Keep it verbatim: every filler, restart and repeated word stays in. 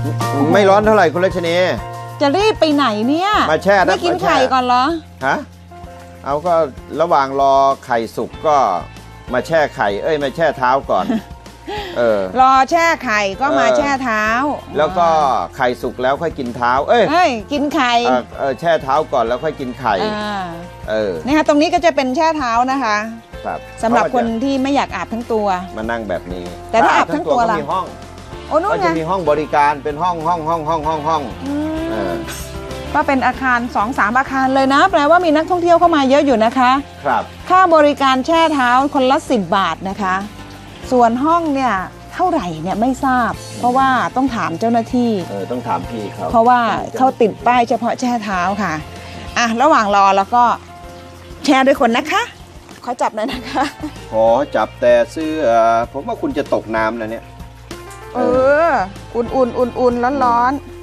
ไม่ร้อนเท่าไหร่คุณรัชนีจะรีบไปไหนเนี่ยมาแช่ไม่กินไข่ก่อนเหรอฮะเอาก็ระหว่างรอไข่สุกก็มาแช่ไข่เอ้ยมาแช่เท้าก่อนเออรอแช่ไข่ก็มาแช่เท้าแล้วก็ไข่สุกแล้วค่อยกินเท้าเอ้ยเฮ้ยกินไข่เออแช่เท้าก่อนแล้วค่อยกินไข่เออนะคะตรงนี้ก็จะเป็นแช่เท้านะคะครับสำหรับคนที่ไม่อยากอาบทั้งตัวมานั่งแบบนี้แต่ถ้าอาบทั้งตัวล่ะมีห้องโอ้นู่นไงจะมีห้องบริการเป็นห้องห้องห้องห้องห้องห้องก็เป็นอาคาร สองสาม อาคารเลยนะแปลว่ามีนักท่องเที่ยวเข้ามาเยอะอยู่นะคะครับค่าบริการแช่เท้าคนละสิบบาทนะคะส่วนห้องเนี่ยเท่าไหร่เนี่ยไม่ทราบเพราะว่าต้องถามเจ้าหน้าที่เออต้องถามพี่เขาเพราะว่าเขาติดป้ายเฉพาะแช่เท้าค่ะอ่ะระหว่างรอแล้วก็แช่ด้วยคนนะคะขอจับหน่อยนะคะขอจับแต่เสื้อผมว่าคุณจะตกน้ำนะเนี่ยเอออุ่นอุ่นอุ่นอุ่นร้อนร้อน